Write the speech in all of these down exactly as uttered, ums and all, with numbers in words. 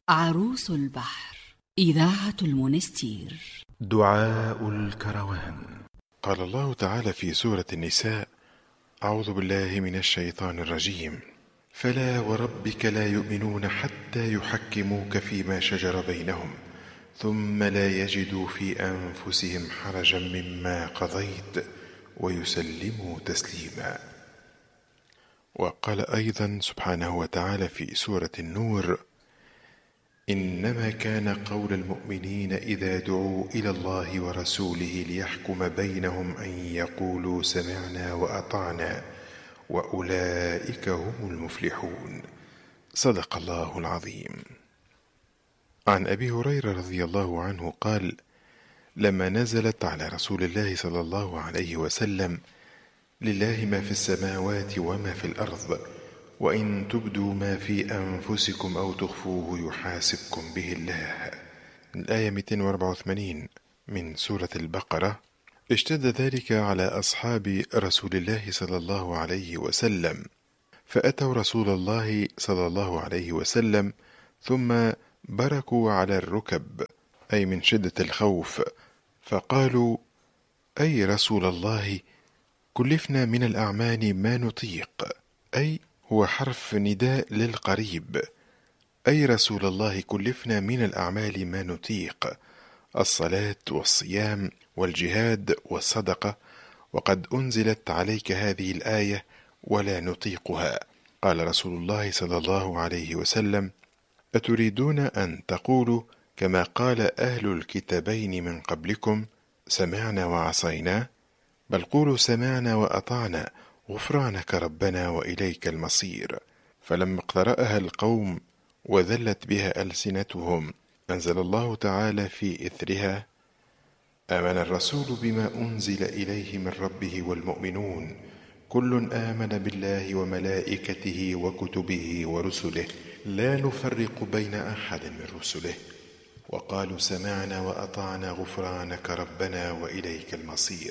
عروس البحر. إذاعة المنستير. دعاء الكروان. قال الله تعالى في سورة النساء: أعوذ بالله من الشيطان الرجيم. فلا وربك لا يؤمنون حتى يحكموك فيما شجر بينهم ثم لا يجدوا في أنفسهم حرجا مما قضيت ويسلموا تسليما. وقال أيضا سبحانه وتعالى في سورة النور: إنما كان قول المؤمنين إذا دعوا إلى الله ورسوله ليحكم بينهم أن يقولوا سمعنا وأطعنا وأولئك هم المفلحون. صدق الله العظيم. عن أبي هريرة رضي الله عنه قال: لما نزلت على رسول الله صلى الله عليه وسلم: لله ما في السماوات وما في الأرض وإن تبدوا ما في أنفسكم أو تخفوه يحاسبكم به الله، الآية مئتين وأربعة وثمانين من سورة البقرة، اشتد ذلك على أصحاب رسول الله صلى الله عليه وسلم، فأتوا رسول الله صلى الله عليه وسلم ثم بركوا على الركب، أي من شدة الخوف، فقالوا: أي رسول الله، كلفنا من الأعمال ما نطيق، أي هو حرف نداء للقريب. أي رسول الله، كلفنا من الأعمال ما نطيق، الصلاة والصيام والجهاد والصدقة، وقد أنزلت عليك هذه الآية ولا نطيقها. قال رسول الله صلى الله عليه وسلم: أتريدون أن تقولوا كما قال أهل الكتابين من قبلكم سمعنا وعصينا؟ بل قولوا سمعنا وأطعنا غفرانك ربنا وإليك المصير. فلما اقترأها القوم وذلت بها ألسنتهم أنزل الله تعالى في إثرها: آمن الرسول بما أنزل إليه من ربه والمؤمنون كل آمن بالله وملائكته وكتبه ورسله لا نفرق بين أحد من رسله وقالوا سمعنا وأطعنا غفرانك ربنا وإليك المصير.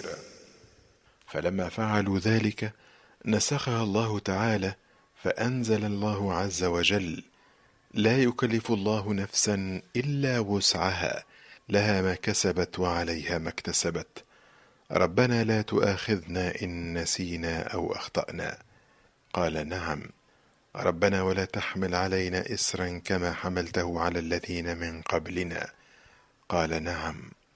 فلما فعلوا ذلك نسخها الله تعالى، فأنزل الله عز وجل: لا يكلف الله نفسا إلا وسعها، لها ما كسبت وعليها ما اكتسبت، ربنا لا تؤاخذنا إن نسينا أو أخطأنا. قال: نعم ربنا ولا تحمل علينا إسرا كما حملته على الذين من قبلنا. قال: نعم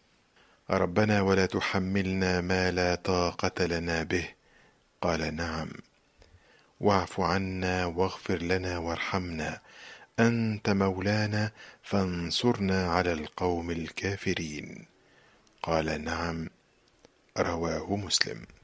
ربنا ولا تحملنا ما لا طاقة لنا به. قال: نعم واعف عنا واغفر لنا وارحمنا أنت مولانا فانصرنا على القوم الكافرين. قال: نعم. رواه مسلم.